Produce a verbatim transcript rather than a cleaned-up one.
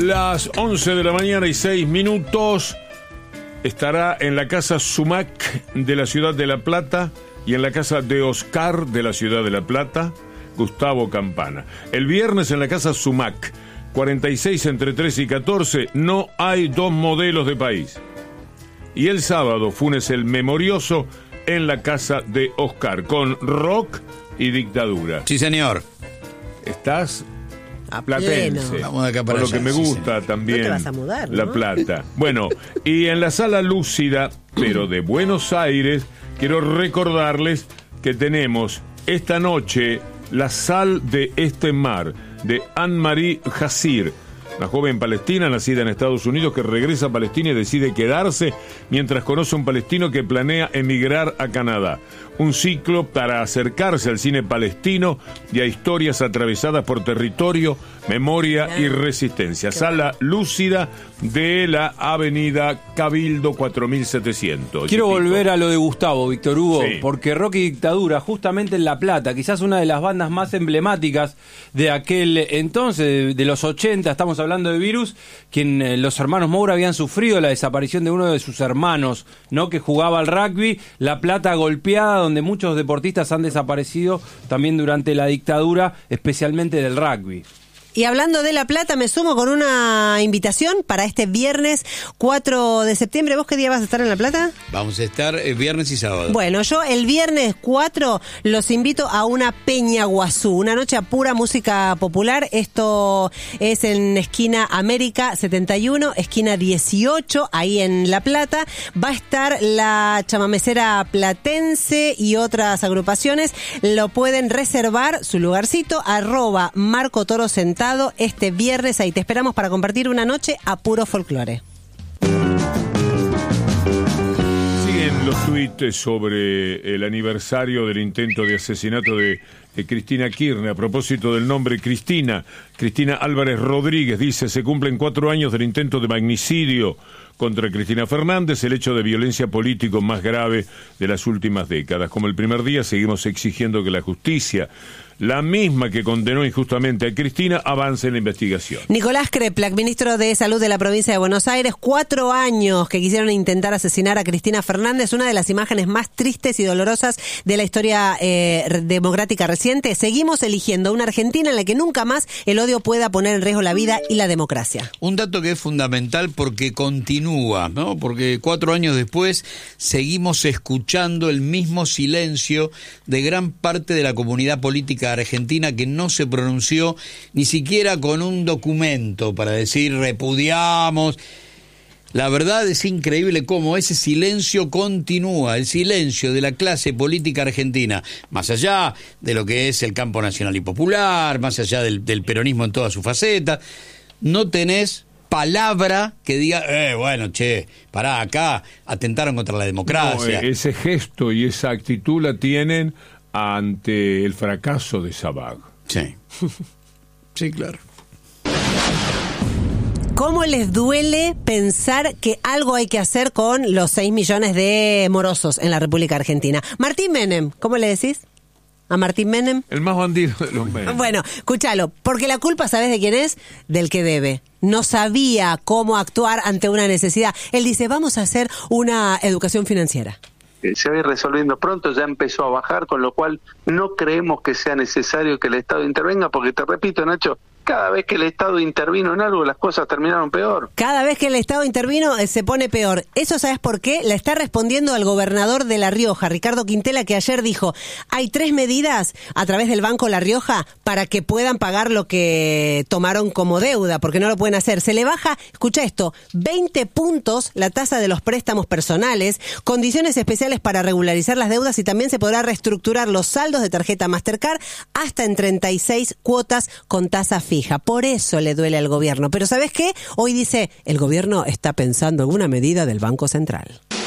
Las once de la mañana y seis minutos estará en la Casa Sumac de la ciudad de La Plata y en la Casa de Oscar de la ciudad de La Plata, Gustavo Campana. El viernes en la Casa Sumac, cuarenta y seis entre trece y catorce, no hay dos modelos de país. Y el sábado, Funes el Memorioso en la Casa de Oscar, con rock y dictadura. Sí, señor. Estás A platense, pleno. Vamos de acá para por lo allá, que me sí, gusta señor. también. No te vas a mudar, ¿no? La Plata. Bueno, y en la Sala Lúcida, pero de Buenos Aires, quiero recordarles que tenemos esta noche La Sal de este Mar, de Anne-Marie Jassir, una joven palestina nacida en Estados Unidos que regresa a Palestina y decide quedarse mientras conoce a un palestino que planea emigrar a Canadá. Un ciclo para acercarse al cine palestino y a historias atravesadas por territorio, memoria y resistencia. Sala Lúcida de la avenida Cabildo cuatro mil setecientos. Quiero volver a lo de Gustavo, Víctor Hugo, Sí. porque Rock y Dictadura, justamente en La Plata, quizás una de las bandas más emblemáticas de aquel entonces, de, de los ochenta, estamos hablando de Virus, quien eh, los hermanos Moura habían sufrido la desaparición de uno de sus hermanos, ¿no? Que jugaba al rugby, La Plata golpeada, donde muchos deportistas han desaparecido también durante la dictadura, especialmente del rugby. Y hablando de La Plata, me sumo con una invitación para este viernes cuatro de septiembre. ¿Vos qué día vas a estar en La Plata? Vamos a estar eh, viernes y sábado. Bueno, yo el viernes cuatro los invito a una Peña Guazú, una noche a pura música popular. Esto es en esquina América setenta y uno, esquina dieciocho, ahí en La Plata. Va a estar la chamamecera platense y otras agrupaciones. Lo pueden reservar, su lugarcito, arroba Marco Toro Sentado, este viernes. Ahí te esperamos para compartir una noche a puro folclore. Siguen los tuites sobre el aniversario del intento de asesinato de, de Cristina Kirchner. A propósito del nombre Cristina, Cristina Álvarez Rodríguez dice: se cumplen cuatro años del intento de magnicidio contra Cristina Fernández, el hecho de violencia político más grave de las últimas décadas. Como el primer día, seguimos exigiendo que la justicia, la misma que condenó injustamente a Cristina, avance en la investigación. Nicolás Kreplak, ministro de Salud de la provincia de Buenos Aires, cuatro años que quisieron intentar asesinar a Cristina Fernández, una de las imágenes más tristes y dolorosas de la historia eh, democrática reciente. Seguimos eligiendo una Argentina en la que nunca más el odio pueda poner en riesgo la vida y la democracia. Un dato que es fundamental porque continúa, ¿no? Porque cuatro años después seguimos escuchando el mismo silencio de gran parte de la comunidad política argentina, que no se pronunció ni siquiera con un documento para decir repudiamos. La verdad es increíble cómo ese silencio continúa, el silencio de la clase política argentina, más allá de lo que es el campo nacional y popular, más allá del, del peronismo en todas sus facetas. No tenés palabra que diga, eh, bueno, che, pará, acá atentaron contra la democracia. No, ese gesto y esa actitud la tienen ante el fracaso de Sabag. Sí, sí, claro. ¿Cómo les duele pensar que algo hay que hacer con los seis millones de morosos en la República Argentina? Martín Menem, ¿cómo le decís? ¿A Martín Menem? El más bandido de los Menem. Bueno, escúchalo, porque la culpa, ¿sabes de quién es? Del que debe. No sabía cómo actuar ante una necesidad. Él dice, vamos a hacer una educación financiera. Se va a ir resolviendo pronto, ya empezó a bajar, con lo cual no creemos que sea necesario que el Estado intervenga, porque te repito, Nacho, cada vez que el Estado intervino en algo, las cosas terminaron peor. Cada vez que el Estado intervino, eh, se pone peor. ¿Eso sabes por qué? La está respondiendo al gobernador de La Rioja, Ricardo Quintela, que ayer dijo, hay tres medidas a través del Banco La Rioja para que puedan pagar lo que tomaron como deuda, porque no lo pueden hacer. Se le baja, escucha esto, veinte puntos la tasa de los préstamos personales, condiciones especiales para regularizar las deudas y también se podrá reestructurar los saldos de tarjeta Mastercard hasta en treinta y seis cuotas con tasa fija. Por eso le duele al gobierno. Pero ¿sabes qué? Hoy dice, el gobierno está pensando en una medida del Banco Central.